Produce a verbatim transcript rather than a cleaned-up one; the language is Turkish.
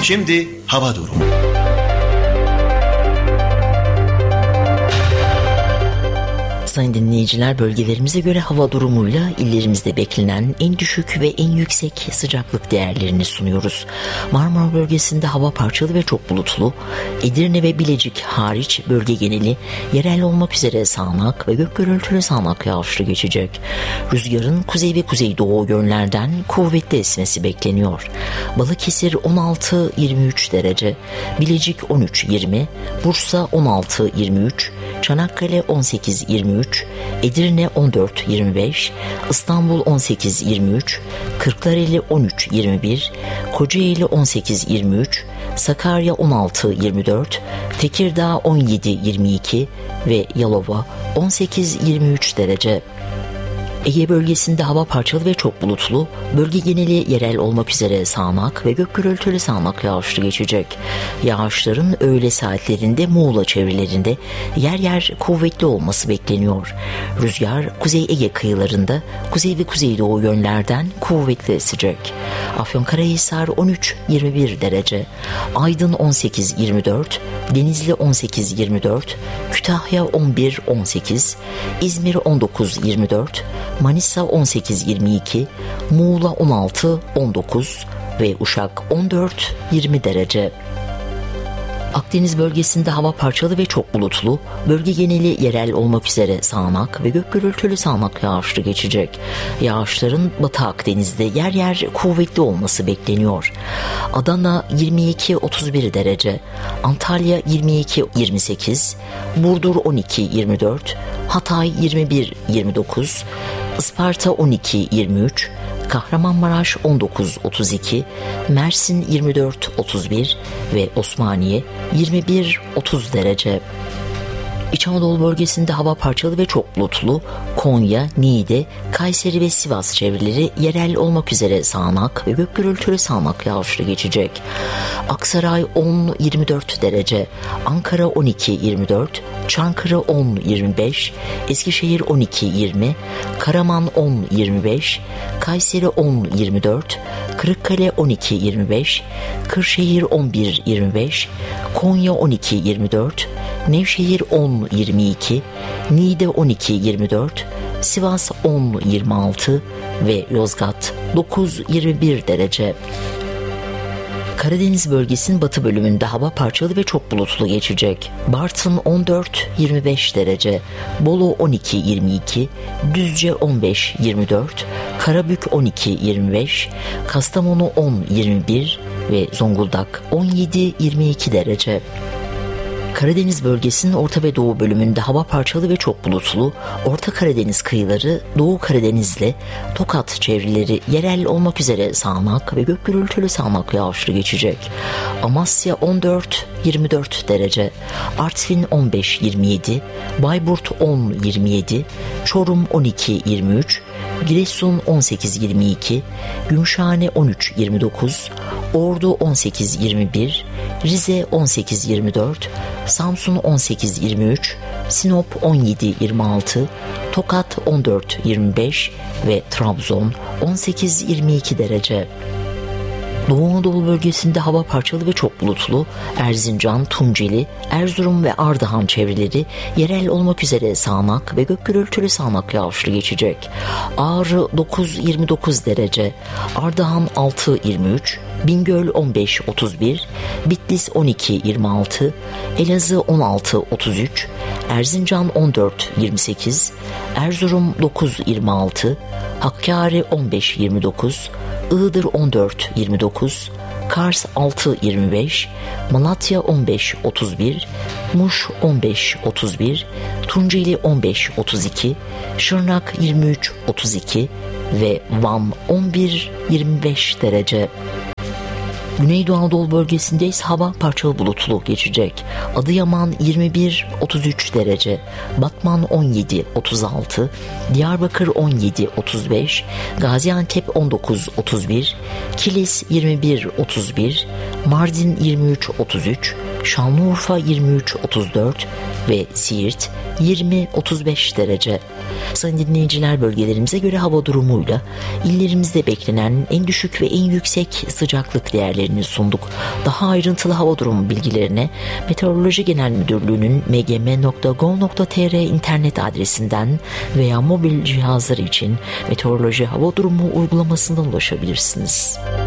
Şimdi hava durumu. Sayın dinleyiciler, bölgelerimize göre hava durumuyla illerimizde beklenen en düşük ve en yüksek sıcaklık değerlerini sunuyoruz. Marmara bölgesinde hava parçalı ve çok bulutlu. Edirne ve Bilecik hariç bölge geneli yerel olmak üzere sağanak ve gök gürültülü sağanak yağışlı geçecek. Rüzgarın kuzey ve kuzeydoğu yönlerden kuvvetli esmesi bekleniyor. Balıkesir on altı yirmi üç derece, Bilecik on üç yirmi, Bursa on altı yirmi üç, Çanakkale on sekiz yirmi üç, Edirne on dört yirmi beş, İstanbul on sekiz yirmi üç, Kırklareli on üç yirmi bir, Kocaeli on sekiz yirmi üç, Sakarya on altı yirmi dört, Tekirdağ on yedi yirmi iki ve Yalova on sekiz yirmi üç derece. Ege bölgesinde hava parçalı ve çok bulutlu, bölge geneli yerel olmak üzere sağanak ve gök gürültülü sağanak yağışlı geçecek. Yağışların öğle saatlerinde Muğla çevrelerinde yer yer kuvvetli olması bekleniyor. Rüzgar Kuzey Ege kıyılarında kuzey ve kuzeydoğu yönlerden kuvvetli esecek. Afyonkarahisar on üç yirmi bir derece, Aydın on sekiz yirmi dört, Denizli on sekiz yirmi dört, Kütahya on bir on sekiz, İzmir on dokuz yirmi dört, Manisa on sekiz yirmi iki, Muğla on altı on dokuz ve Uşak on dört yirmi derece. Akdeniz bölgesinde hava parçalı ve çok bulutlu, bölge geneli yerel olmak üzere sağanak ve gök gürültülü sağanak yağışlı geçecek. Yağışların Batı Akdeniz'de yer yer kuvvetli olması bekleniyor. Adana yirmi iki otuz bir derece, Antalya yirmi iki yirmi sekiz, Burdur on iki yirmi dört, Hatay yirmi bir yirmi dokuz, Isparta on iki yirmi üç, Kahramanmaraş on dokuz otuz iki, Mersin yirmi dört otuz bir ve Osmaniye yirmi bir otuz derece. İç Anadolu bölgesinde hava parçalı ve çok bulutlu. Konya, Niğde, Kayseri ve Sivas çevreleri yerel olmak üzere sağanak ve gök gürültülü sağanak yağışlı geçecek. Aksaray on yirmi dört derece, Ankara on iki yirmi dört, Çankırı on yirmi beş, Eskişehir on iki yirmi, Karaman on yirmi beş, Kayseri on yirmi dört, Kırıkkale on iki yirmi beş, Kırşehir on bir yirmi beş, Konya on iki yirmi dört, Nevşehir on yirmi iki, Niğde on iki yirmi dört, Sivas on yirmi altı ve Yozgat dokuz yirmi bir derece. Karadeniz bölgesinin batı bölümünde hava parçalı ve çok bulutlu geçecek. Bartın on dört yirmi beş derece, Bolu on iki yirmi iki, Düzce on beş yirmi dört, Karabük on iki yirmi beş, Kastamonu on yirmi bir ve Zonguldak on yedi yirmi iki derece. Karadeniz bölgesinin orta ve doğu bölümünde hava parçalı ve çok bulutlu. Orta Karadeniz kıyıları, Doğu Karadeniz'le Tokat çevreleri yerel olmak üzere sağanak ve gök gürültülü sağanak yağışlı geçecek. Amasya on dört yirmi dört derece, Artvin on beş yirmi yedi, Bayburt on yirmi yedi, Çorum on iki yirmi üç, Giresun on sekiz yirmi iki, Gümüşhane on üç yirmi dokuz, Ordu on sekiz yirmi bir, Rize on sekiz yirmi dört, Samsun on sekiz yirmi üç, Sinop on yedi yirmi altı, Tokat on dört yirmi beş ve Trabzon on sekiz yirmi iki derece. Doğu Anadolu bölgesinde hava parçalı ve çok bulutlu. Erzincan, Tunceli, Erzurum ve Ardahan çevreleri yerel olmak üzere sağanak ve gök gürültülü sağanak yağışlı geçecek. Ağrı dokuz yirmi dokuz derece, Ardahan altı yirmi üç, Bingöl on beş otuz bir, Bitlis on iki yirmi altı, Elazığ on altı otuz üç, Erzincan on dört yirmi sekiz, Erzurum dokuz yirmi altı, Hakkari on beş yirmi dokuz, Iğdır on dört yirmi dokuz, Kars altı yirmi beş, Malatya on beş otuz bir, Muş on beş otuz bir, Tunceli on beş otuz iki, Şırnak yirmi üç otuz iki ve Van on bir yirmi beş derece. Güneydoğu Anadolu bölgesinde ise hava parçalı bulutlu geçecek. Adıyaman yirmi bir otuz üç derece, Batman on yedi otuz altı, Diyarbakır on yedi otuz beş, Gaziantep on dokuz otuz bir, Kilis yirmi bir otuz bir, Mardin yirmi üç otuz üç, Şanlıurfa yirmi üç otuz dört ve Siirt yirmi otuz beş derece. Sayın dinleyiciler, bölgelerimize göre hava durumuyla illerimizde beklenen en düşük ve en yüksek sıcaklık değerlerini sunduk. Daha ayrıntılı hava durumu bilgilerine Meteoroloji Genel Müdürlüğü'nün m g m nokta gov nokta t r internet adresinden veya mobil cihazları için meteoroloji hava durumu uygulamasından ulaşabilirsiniz.